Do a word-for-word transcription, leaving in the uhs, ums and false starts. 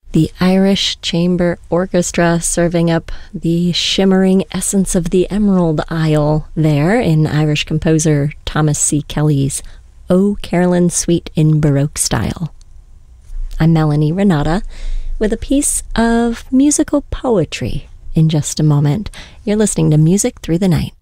The Irish Chamber Orchestra serving up the shimmering essence of the Emerald Isle there in Irish composer Thomas C. Kelly's O Carolyn Suite in Baroque style. I'm Melanie Renata with a piece of musical poetry in just a moment. You're listening to Music Through the Night.